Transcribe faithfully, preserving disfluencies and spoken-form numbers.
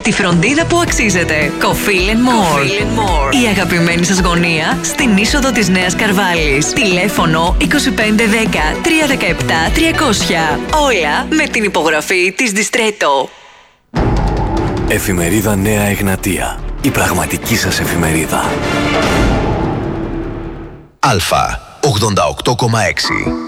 Τη φροντίδα που αξίζετε. Coffee and More. Η αγαπημένη σας γωνία στην είσοδο της Νέας Καρβάλης. Τηλέφωνο είκοσι πέντε δέκα τριακόσια δεκαεπτά τριακόσια. Όλα με την υπογραφή της Distretto. Εφημερίδα Νέα Εγνατία. Η πραγματική σας εφημερίδα. Αλφα ογδόντα οκτώ κόμμα έξι.